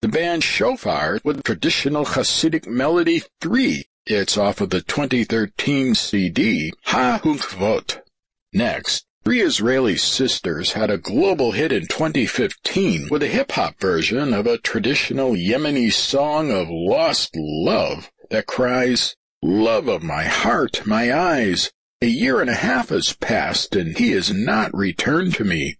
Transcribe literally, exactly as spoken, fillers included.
the band Shofar with traditional Hasidic melody three. It's off of the twenty thirteen C D, Ha Hunkvot. Next, three Israeli sisters had a global hit in twenty fifteen with a hip-hop version of a traditional Yemeni song of lost love that cries, "Love of my heart, my eyes, a year and a half has passed and he has not returned to me.